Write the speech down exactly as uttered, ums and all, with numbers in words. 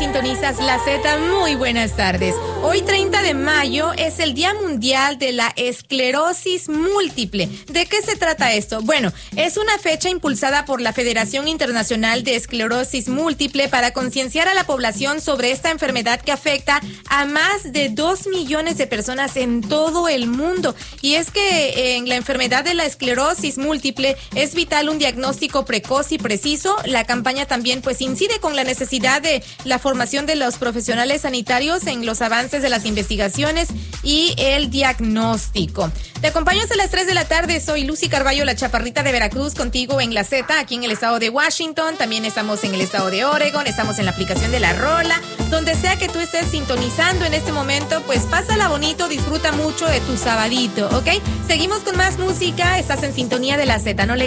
sintonizas La Z, muy buenas tardes. Hoy treinta de mayo es el Día Mundial de la Esclerosis Múltiple. ¿De qué se trata esto? Bueno, es una fecha impulsada por la Federación Internacional de Esclerosis Múltiple para concienciar a la población sobre esta enfermedad que afecta a más de dos millones de personas en todo el mundo. Y es que en la enfermedad de la esclerosis múltiple es vital un diagnóstico precoz y preciso. La campaña también pues incide con la necesidad de la formación de los profesionales sanitarios en los avances de las investigaciones y el diagnóstico. Te acompaño hasta las tres de la tarde. Soy Lucy Carballo, la chaparrita de Veracruz, contigo en La Z, aquí en el estado de Washington. También estamos en el estado de Oregon, estamos en la aplicación de La Rola. Donde sea que tú estés sintonizando en este momento, pues pásala bonito, disfruta mucho de tu sabadito, ¿ok? Seguimos con más música, estás en sintonía de La Z, no le